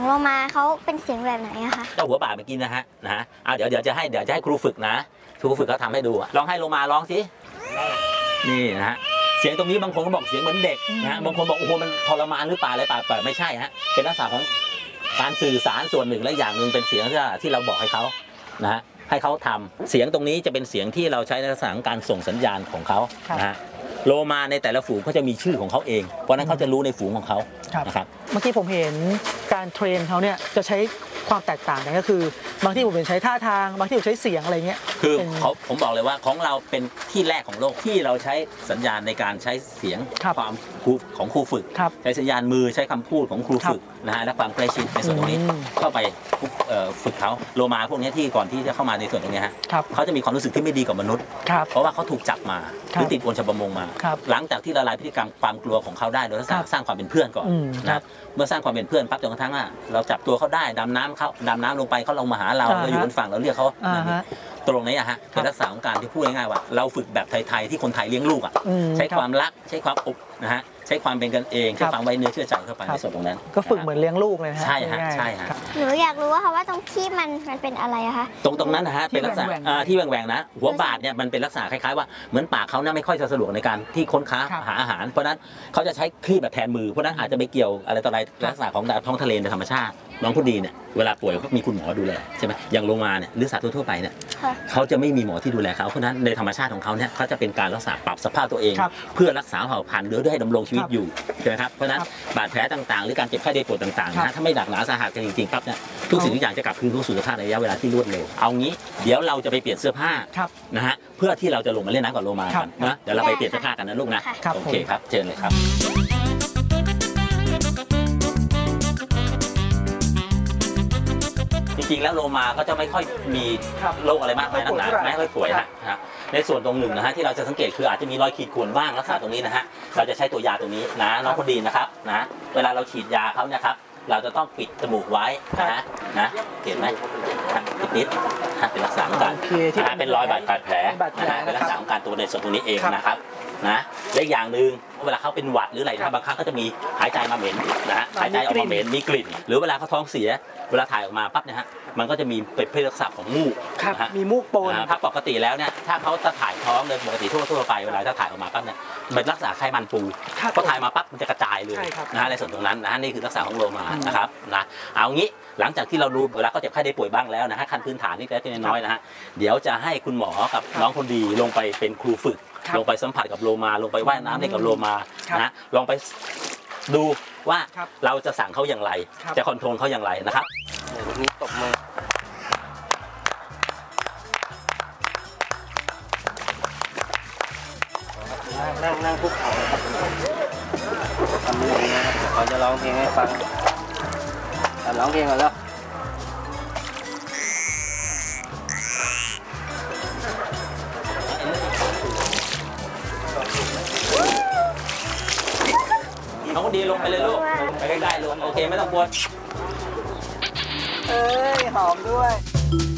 โลมาเขาเป็นเสียงแบบไหนอะคะเจ้าหัวบาดเมื่อกี้นะฮะเดี๋ยวจะให้ครูฝึกนะครูฝึกเขาทำให้ดูลองให้โลมาร้องสินี่นะฮะเสียงตรงนี้บางคนก็บอกเสียงเหมือนเด็กนะบางคนบอกโอ้โหมันทรมานหรือเปล่าอะไรเปล่าไม่ใช่ฮะเป็นลักษณะของการสื่อสารส่วนหนึ่งและอย่างหนึ่งเป็นเสียงที่เราบอกให้เขานะฮะให้เขาทำเสียงตรงนี้จะเป็นเสียงที่เราใช้ในลักษณะของการส่งสัญญาณของเขานะฮะโลมาในแต่ละฝูงเขาจะมีชื่อของเขาเองเพราะนั้นเขาจะรู้ในฝูงของเขานะครับเมื่อกี้ผมเห็นการเทรนเขาเนี่ยจะใช้ความแตกต่างกันก็คือบางที่ผมเห็นใช้ท่าทางบางที่ผมใช้เสียงอะไรเงี้ยคือผมบอกเลยว่าของเราเป็นที่แรกของโลกที่เราใช้สัญญาณในการใช้เสียงความของครูฝึกใช้สัญญาณมือใช้คำพูดของครูฝึกนะฮะและความใกล้ชิดในส่วนตรงนี้เข้าไปฝึกเขาโลมาพวกนี้ที่ก่อนที่จะเข้ามาในส่วนตรงนี้ฮะเขาจะมีความรู้สึกที่ไม่ดีกับมนุษย์เพราะว่าเขาถูกจับมาหรือติดอวนชาวประมงมาหลังจากที่ละลายพฤติกรรมความกลัวของเขาได้โดยสร้างความเป็นเพื่อนก่อนนะเมื่อสร้างความเป็นเพื่อนปั๊บจนกระทั่งเราจับตัวเขาได้ดำน้ำลงไปเขาลงมาหาเราอยู่บนฝั่งเราเรียกเขาตรงนี้ฮะเป็นลักษณะของการที่พูดง่ายๆว่าเราฝึกแบบไทยๆที่คนไทยเลี้ยงลูกใช้ความรักใช้ความอบนะฮะใช้ความเป็นกันเองใช้ความไว้เนื้อเชื่อใจเข้าไปในส่วนตรงนั้นก็ฝึกเหมือนเลี้ยงลูกเลยนะใช่ฮะใช่ฮะหนูอยากรู้ว่าตรงที่มันเป็นอะไรอะคะตรงนั้นนะฮะเป็นลักษณะที่แหว่งๆนะหัวบาดเนี่ยมันเป็นลักษณะคล้ายๆว่าเหมือนปากเขาเนี่ยไม่ค่อยจะสะดวกในการที่ค้นคว้าหาอาหารเพราะนั้นเขาจะใช้คลีบแบบแทนมือเพราะนั้นอาจจะไปเกี่ยวอะไรต่ออะไรลักษณะของท้องทะเลในธรรมชาติน้องผู้ดีเนี่ยเวลาป่วยเขามีคุณหมอดูแลใช่ไหมอย่างโลมาเนี่ยหรือสัตว์ทั่วไปเนี่ยเขาจะไม่มีหมอที่ดูแลเขาเพราะนั้นในธรรมชาติของเขาเนี่ยเขาจะเป็นการรักษาปรับสภาพตัวเองเพื่อรักษาเผ่าพันธุ์หรือให้ดำรงชีวิตอยู่ใช่ไหมครับเพราะนั้นบาดแผลต่างๆหรือการเจ็บไข้ได้ป่วยต่างๆนะถ้าไม่หนักหนาสาหัสกันจริงๆครับเนี่ยทุกสิ่งทุกอย่างจะกลับคืนสู่สภาพในระยะเวลาที่รวดเร็วเอางี้เดี๋ยวเราจะไปเปลี่ยนเสื้อผ้านะฮะเพื่อที่เราจะลงมาเล่นน้ำกับโลมากันนะเดี๋ยวเราไปเปลี่ยนเสื้อผ้ากันนะลูกนะโอเคครับเชิญเลยครับจริงๆแล้วโลมาก็จะไม่ค่อยมีโรคอะไรมากมายนักหนาไม่ค่อยป่วยนะในส่วนตรงหนึ่งนะฮะที่เราจะสังเกตคืออาจจะมีรอยขีดข่วนบ้างลักษณะตรงนี้นะฮะเราจะใช้ตัวยาตรงนี้นะน้องคนดีนะครับนะเวลาเราฉีดยาเขาเนี่ยครับเราจะต้องปิดจมูกไว้นะเห็นไหมปิดนิดเป็นลักษณะของการเป็นรอยบาดแผลเป็นลักษณะของการตัวในส่วนตรงนี้เองนะครับนะและอย่างหนึ่งเวลาเขาเป็นหวัดหรืออะไรบางครั้งก็จะมีหายใจมาเหม็นนะฮะหายใจออกมาเหม็นมีกลิ่นหรือเวลาเขาท้องเสียเวลาถ่ายออกมาปั๊บเนี่ยฮะมันก็จะมีเป็นลักษณะของมูกมีมูกปนถ้าปกติแล้วเนี่ยถ้าเขาจะถ่ายท้องโดยปกติทั่วไปเวลาถ้าถ่ายออกมาปั๊บเนี่ยเป็นลักษณะไขมันปูพอถ่ายมาปั๊บมันจะกระจายเลยนะฮะในส่วนตรงนั้นนะนี่คือลักษณะของโลมานะครับนะเอางี้หลังจากที่เรารู้เวลาเขาเจ็บไข้ได้ป่วยบ้างแล้วนะฮะขั้นพื้นฐานนี่เล็กน้อยนะฮะเดี๋ยวจะให้คุณหมอกับน้องคนดีลงไปเป็นครูฝึกลงไปสัมผัสกับโลมาลงไปว่ายน้ำเล่นกับโลมานะลองไปดูว่าเราจะสั่งเขาอย่างไรจะคอนโทรลเขาอย่างไรนะครับนี่ตบมือนั่งคุกเข่าทำมือนะครับเขาจะร้องเพลงให้ฟังร้องเพลงก่อนแล้วน้องคนดีลงไปเลยลูกไปใกล้ๆลงโอเคไม่ต้องกลัวหอมด้วย